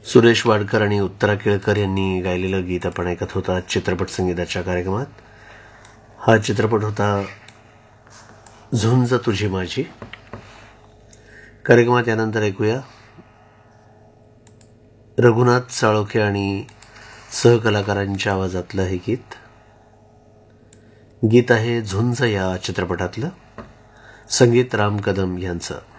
सुरेश वाडकर आणि उत्तरा केळकर यांनी गायलेलं गीत आपण ऐकत होता चित्रपट संगीताच्या कार्यक्रमात. हा चित्रपट होता झुंज तुझी माझी. कार्यक्रमात यानंतर ऐकूया रघुनाथ साळोखे आणि सहकलाकारांच्या आवाजातलं हे गीत. गीत आहे झुंज या चित्रपटातलं. संगीत राम कदम यांचं.